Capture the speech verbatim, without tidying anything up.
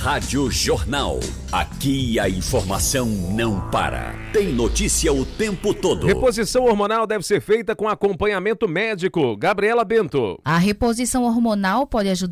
Rádio Jornal. Aqui a informação não para. Tem notícia o tempo todo. Reposição hormonal deve ser feita com acompanhamento médico. Gabriela Bento. A reposição hormonal pode ajudar